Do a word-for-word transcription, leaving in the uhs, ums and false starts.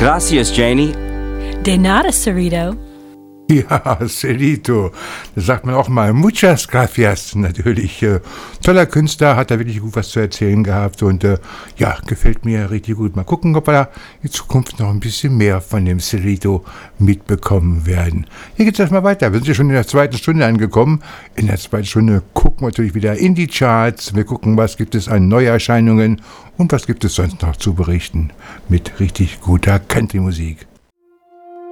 Gracias, Janie. De nada, Cerrito. Ja, Cerrito. Das sagt man auch mal. Muchas gracias, natürlich. Äh, toller Künstler, hat da wirklich gut was zu erzählen gehabt und äh, ja, gefällt mir richtig gut. Mal gucken, ob wir da in Zukunft noch ein bisschen mehr von dem Cerrito mitbekommen werden. Hier geht's erstmal weiter. Wir sind ja schon in der zweiten Stunde angekommen. In der zweiten Stunde gucken wir natürlich wieder in die Charts. Wir gucken, was gibt es an Neuerscheinungen und was gibt es sonst noch zu berichten mit richtig guter Country-Musik.